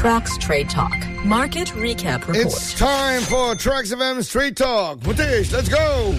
Trucks Trade Talk. Market Recap Report. It's time for Trucks FM Straight Talk. Mutesh, let's go.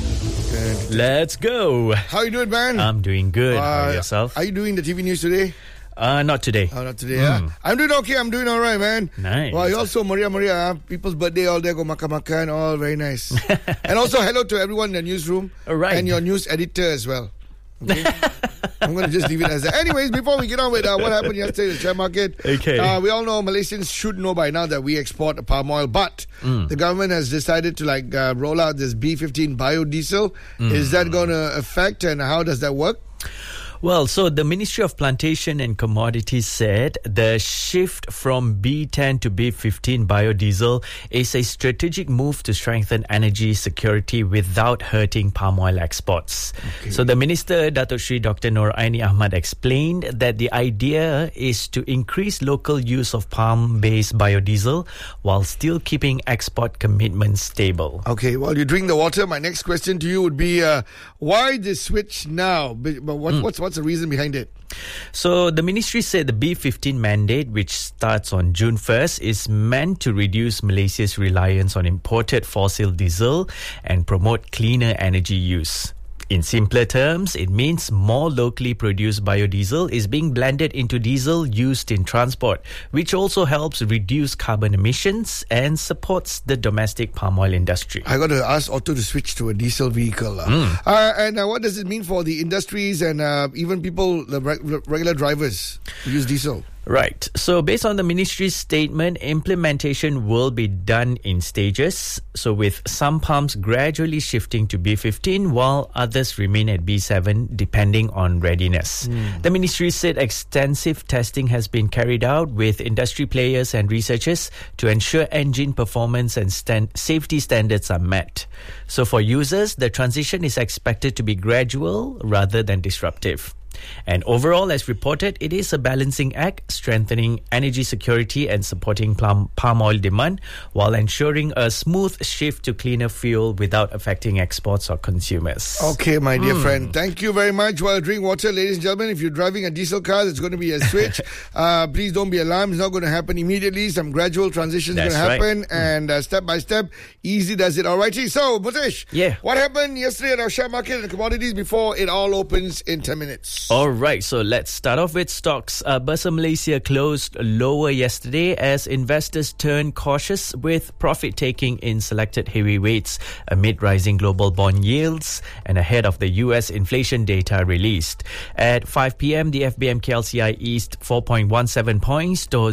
Let's go. How you doing, man? I'm doing good. How about yourself? Are you doing the TV news today? Not today. Oh, not today, yeah? I'm doing okay. I'm doing all right, man. Nice. Well, you also, Maria, people's birthday all day, go makan, all very nice. And also, hello to everyone in the newsroom. All right. And your news editor as well. Okay? I'm going to just leave it as that. Anyways, before we get on with what happened yesterday in the share market, okay. We all know, Malaysians should know by now that we export palm oil, but the government has decided to roll out this B15 biodiesel. Is that going to affect, and how does that work? Well, so the Ministry of Plantation and Commodities said the shift from B10 to B15 biodiesel is a strategic move to strengthen energy security without hurting palm oil exports. Okay. So the Minister, Datuk Sri Dr. Noor Aini Ahmad, explained that the idea is to increase local use of palm-based biodiesel while still keeping export commitments stable. Okay, while you're drinking the water, my next question to you would be, why the switch now? What's the reason behind it? So the ministry said the B15 mandate, which starts on June 1st, is meant to reduce Malaysia's reliance on imported fossil diesel and promote cleaner energy use. In simpler terms, it means more locally produced biodiesel is being blended into diesel used in transport, which also helps reduce carbon emissions and supports the domestic palm oil industry. I got to ask Otto to switch to a diesel vehicle. And what does it mean for the industries and even people, the regular drivers who use diesel? Right. So based on the ministry's statement, implementation will be done in stages. So with some pumps gradually shifting to B15 while others remain at B7 depending on readiness. The ministry said extensive testing has been carried out with industry players and researchers to ensure engine performance and safety standards are met. So for users, the transition is expected to be gradual rather than disruptive. And overall, as reported, it is a balancing act, strengthening energy security and supporting palm oil demand while ensuring a smooth shift to cleaner fuel without affecting exports or consumers. Okay, my dear friend. Thank you very much. While drink water, ladies and gentlemen, if you're driving a diesel car, there's going to be a switch. Please don't be alarmed. It's not going to happen immediately. Some gradual transition is going to happen. Right. And step by step, easy does it. Alrighty. So, Mutesh, what happened yesterday at our share market and commodities before it all opens in 10 minutes? All right, so let's start off with stocks. Bursa Malaysia closed lower yesterday as investors turned cautious with profit-taking in selected heavyweights amid rising global bond yields and ahead of the US inflation data released. At 5 p.m., the FBM KLCI eased 4.17 points to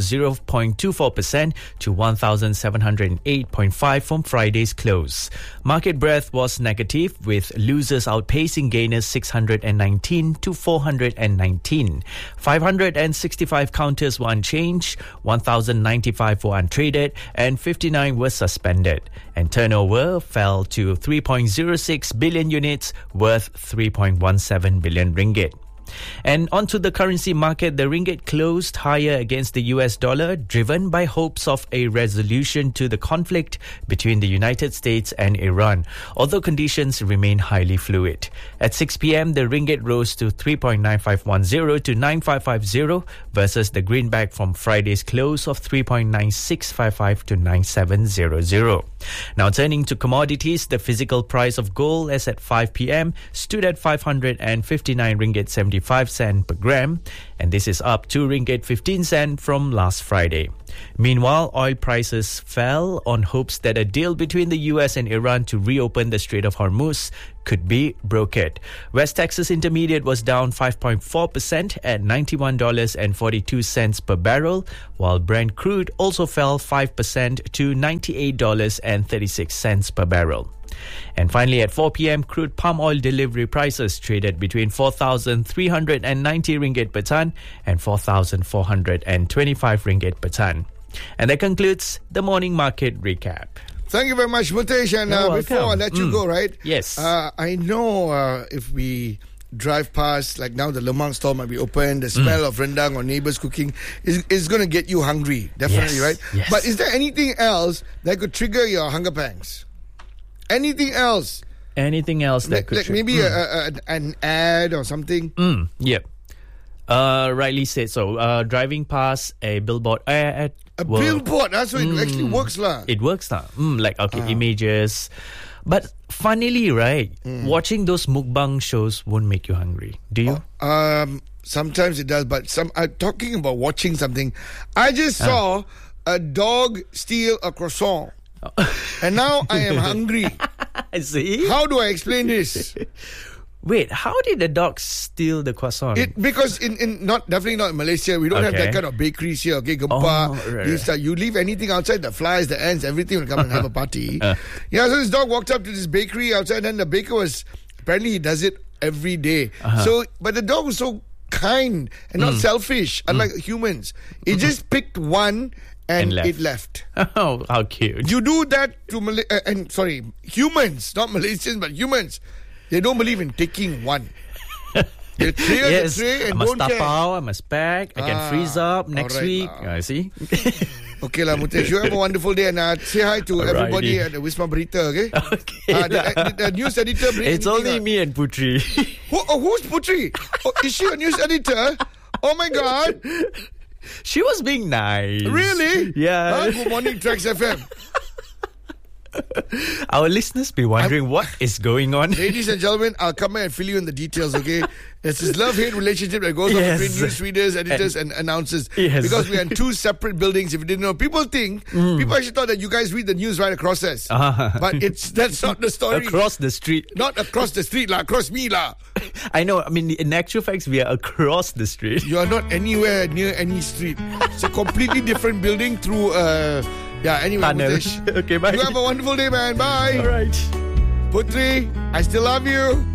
0.24% to 1,708.5 from Friday's close. Market breadth was negative, with losers outpacing gainers 619 to 419. 565 counters were unchanged, 1,095 were untraded, and 59 were suspended. And turnover fell to 3.06 billion units, worth 3.17 billion ringgit. And onto the currency market, the ringgit closed higher against the US dollar, driven by hopes of a resolution to the conflict between the United States and Iran, although conditions remain highly fluid. At 6 p.m., the ringgit rose to 3.9510 to 9550 versus the greenback from Friday's close of 3.9655 to 9700. Now turning to commodities, the physical price of gold as at 5 p.m. stood at 559 ringgit 75 cent per gram, and this is up 2 ringgit 15 cent from last Friday. Meanwhile, oil prices fell on hopes that a deal between the US and Iran to reopen the Strait of Hormuz could be brokered. West Texas Intermediate was down 5.4% at $91.42 per barrel, while Brent crude also fell 5% to $98.36 per barrel. And finally, at 4 p.m., crude palm oil delivery prices traded between 4,390 ringgit per ton and 4,425 ringgit per ton. And that concludes the morning market recap. Thank you very much, Mutesh. And before I let you go, right? Yes. I know if we drive past, like now the lemang store might be open, the smell of rendang or neighbors cooking is going to get you hungry, definitely, right? Yes. But is there anything else that could trigger your hunger pangs? Anything else? Anything else that could... Like maybe an ad or something? Yep. Rightly said so. Driving past a billboard. Billboard, so it actually works lah. It works now. Images. But funnily, right, watching those mukbang shows won't make you hungry. Do you? Sometimes it does, but talking about watching something, I just saw a dog steal a croissant. And now I am hungry. See? How do I explain this? Wait, how did the dog steal the croissant? Because definitely not in Malaysia, we don't have that kind of bakeries here. Okay, Gempa. You leave anything outside, the flies, the ants, everything will come and have a party. So this dog walked up to this bakery outside, and the baker apparently he does it every day. But the dog was so kind and not selfish, unlike humans. It just picked one and it left. Oh, how cute. You do that to humans, not Malaysians, but humans. They don't believe in taking one. They clear the tray and don't care. I must pack. I can freeze up next week. See? Okay lah, Mutesh. You have a wonderful day, and say hi to everybody at the Wisma Berita, okay? The news editor. It's only me and Putri. Who's Putri? Is she a news editor? Oh my God. She was being nice. Really? Yeah. Good morning, Trax FM. Our listeners be wondering what is going on. Ladies and gentlemen, I'll come back and fill you in the details, okay? It's this love-hate relationship that goes on between newsreaders, editors, and announcers. Yes. Because we are in two separate buildings. If you didn't know, people actually thought that you guys read the news right across us. But that's not the story. Across the street. Not across the street, across me. I know. I mean, in actual facts, we are across the street. You are not anywhere near any street. It's a completely different building through... anyway, Mutesh. Okay, bye. You have a wonderful day, man. Bye. All right. Putri, I still love you.